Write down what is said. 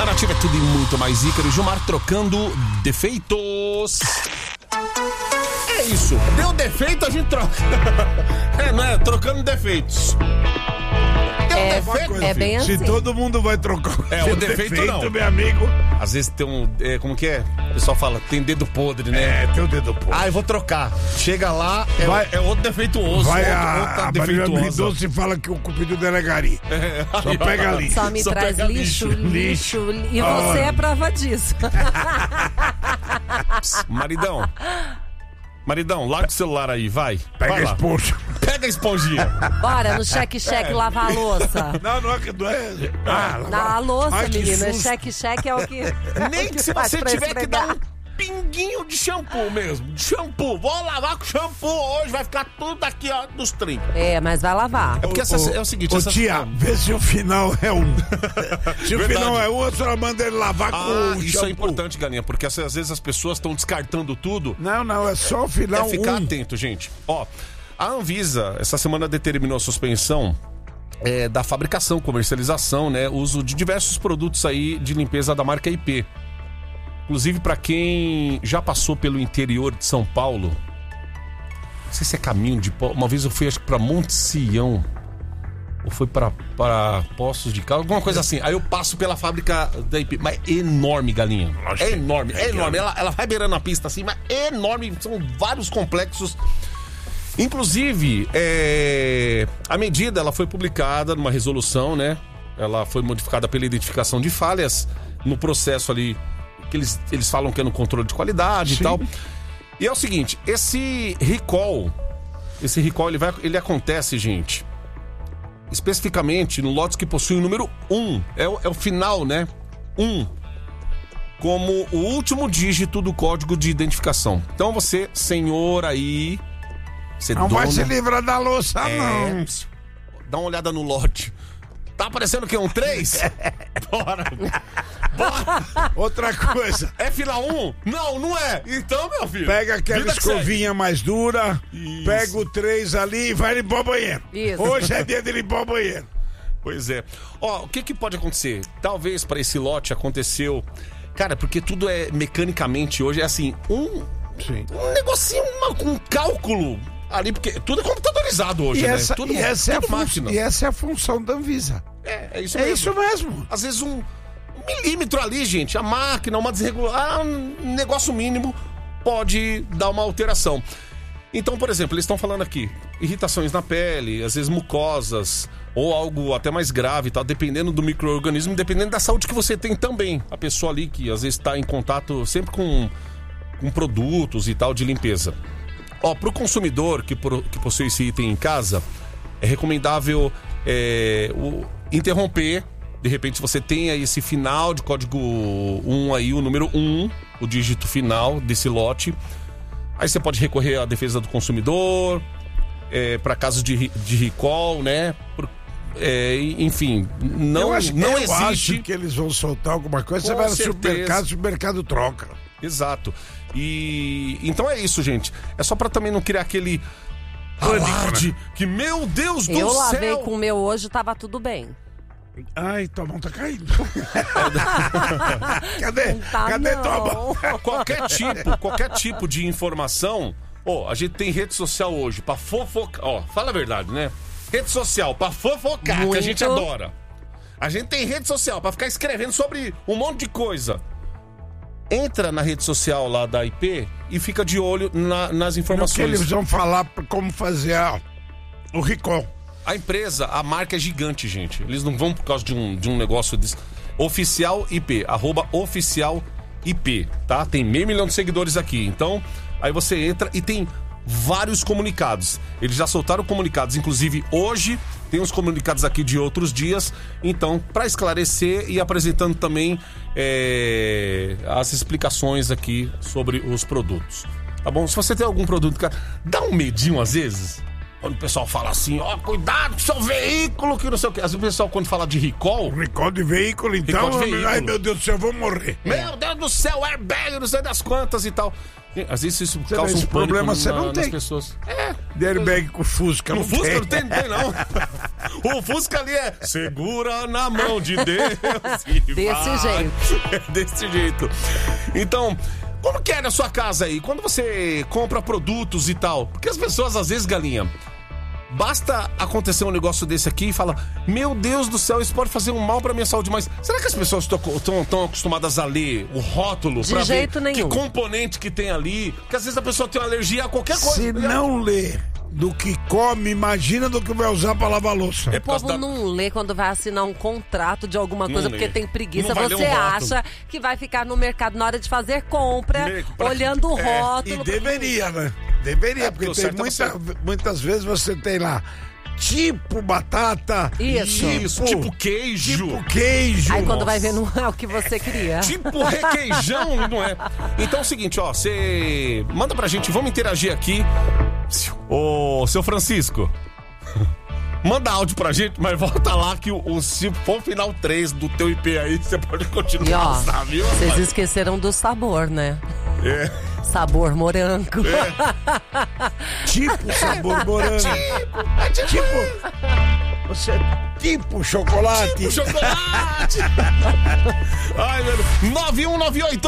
Nativa é tudo e muito mais. Ícaro e Gilmar trocando defeitos. É isso. Deu defeito, a gente troca. Não é? Trocando defeitos. É bem assim. Se todo mundo vai trocar o defeito não. Meu amigo. Às vezes tem um... como que é? O pessoal fala, tem dedo podre, né? Tem o dedo podre. Eu vou trocar. Chega lá, é outro defeituoso. Vai outra defeituosa. Marília Mendonça fala que o cupido dela é gari. Só pega ali. Só me traz lixo. E você é prova disso. Maridão, larga o celular aí, vai. Pega a esponja. Pega a esponjinha. Bora, no cheque-cheque lavar a louça. Não é. Na louça, menina. Cheque-cheque é o que. Nem que se você tiver que dar um pinguinho de shampoo mesmo. De shampoo. Vou lavar com shampoo hoje, vai ficar tudo aqui, ó, dos trincos. Mas vai lavar. É porque é o seguinte... tia, vê se o final é um. Se o final é um, a senhora manda ele lavar com o isso shampoo. É importante, Galinha, porque às vezes as pessoas estão descartando tudo. Não, é só o final ficar atento, gente. Ó, a Anvisa, essa semana determinou a suspensão da fabricação, comercialização, né, uso de diversos produtos aí de limpeza da marca IP. Inclusive, para quem já passou pelo interior de São Paulo, não sei se é caminho de... Uma vez eu fui, acho que para Monte Sião, ou foi para Poços de Caldas, alguma coisa assim. Aí eu passo pela fábrica da IP, mas é enorme, Galinha. É enorme. Ela vai beirando a pista assim, mas é enorme. São vários complexos. Inclusive, a medida ela foi publicada numa resolução, né? Ela foi modificada pela identificação de falhas no processo ali, que eles falam que é no controle de qualidade. Sim. E tal. E é o seguinte, esse recall ele acontece, gente, especificamente no lotes que possuem o número 1. É o final, né? 1. Como o último dígito do código de identificação. Então você, senhor aí... Não vai se livrar da louça, não. Dá uma olhada no lote. Tá aparecendo o quê? Um 3? Bora. Outra coisa. É final 1? Não é. Então, meu filho. Pega aquela escovinha mais dura, pega o 3 ali e vai limpar o banheiro. Isso. Hoje é dia de limpar o banheiro. Pois é. Ó, o que pode acontecer? Talvez para esse lote aconteceu... Cara, porque tudo é mecanicamente hoje, é assim, um negocinho, um cálculo... Ali, porque tudo é computadorizado hoje, né? Tudo máquina. E essa é a função da Anvisa. É isso mesmo. Às vezes um milímetro ali, gente, a máquina, uma desregulação, um negócio mínimo pode dar uma alteração. Então, por exemplo, eles estão falando aqui, irritações na pele, às vezes mucosas, ou algo até mais grave e tal, dependendo do micro-organismo, dependendo da saúde que você tem também. A pessoa ali que às vezes está em contato sempre com produtos e tal de limpeza. Ó, pro consumidor que possui esse item em casa, é recomendável interromper. De repente, se você tem aí esse final de código 1 aí, o número 1, o dígito final desse lote, aí você pode recorrer à defesa do consumidor, para casos de recall, né? Enfim, não existe. Eu acho que eles vão soltar alguma coisa, você vai no supermercado, o supermercado troca. Exato. E então é isso, gente. É só pra também não criar aquele alarde que, meu Deus do céu. Eu lavei com o meu hoje, tava tudo bem. Ai, tua mão tá caindo. Cadê tua mão? Qualquer tipo de informação. A gente tem rede social hoje pra fofocar. Fala a verdade, né? Rede social pra fofocar, muito. Que a gente adora. A gente tem rede social pra ficar escrevendo sobre um monte de coisa. Entra na rede social lá da IP e fica de olho nas informações. Que eles vão falar como fazer o recall. A empresa, a marca é gigante, gente. Eles não vão por causa de um negócio desse. Oficial IP, @oficial IP, tá? Tem 500 mil de seguidores aqui. Então, aí você entra e tem vários comunicados. Eles já soltaram comunicados, inclusive hoje tem uns comunicados aqui de outros dias. Então, para esclarecer e apresentando também as explicações aqui sobre os produtos. Tá bom? Se você tem algum produto, cara, dá um medinho às vezes. Quando o pessoal fala assim, ó, cuidado com o seu veículo, que não sei o que. Às vezes o pessoal, quando fala de recall... Recall de veículo, então... Recall de veículo. Ai, meu Deus do céu, eu vou morrer. Meu Deus do céu, airbag, não sei das quantas e tal. E, às vezes isso causa um problema, você não tem. nas pessoas. De airbag com Fusca, no Fusca não tem, não. O Fusca ali é segura na mão de Deus. Desse jeito. É desse jeito. Então... Como que é na sua casa aí? Quando você compra produtos e tal? Porque as pessoas, às vezes, Galinha, basta acontecer um negócio desse aqui e fala, meu Deus do céu, isso pode fazer um mal pra minha saúde. Mas será que as pessoas estão acostumadas a ler o rótulo? De jeito nenhum. Que componente que tem ali? Porque às vezes a pessoa tem uma alergia a qualquer coisa. Se não ler do que come, imagina do que vai usar pra lavar a louça. O povo não lê quando vai assinar um contrato de alguma coisa porque tem preguiça. rótulo. Você acha que vai ficar no mercado na hora de fazer compra, olhando o rótulo. E deveria, né? Deveria, porque tem muitas vezes você tem lá tipo batata. Isso. Tipo queijo. Tipo queijo. Aí quando vai ver, não é o que você queria. Tipo requeijão, não é? Então é o seguinte, ó, você manda pra gente, vamos interagir aqui. Ô, seu Francisco, manda áudio pra gente, mas volta lá que se for o final 3 do teu IP aí, você pode continuar, e ó, viu? Vocês esqueceram do sabor, né? Sabor morango. Tipo sabor morango. Tipo. Você é tipo chocolate. Tipo chocolate. Ai, meu Deus. 9198